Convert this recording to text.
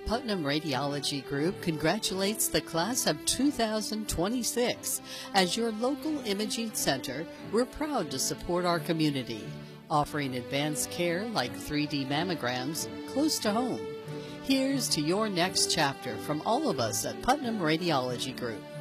Putnam Radiology Group congratulates the class of 2026. As your local imaging center, we're proud to support our community, offering advanced care like 3D mammograms close to home. Here's to your next chapter from all of us at Putnam Radiology Group.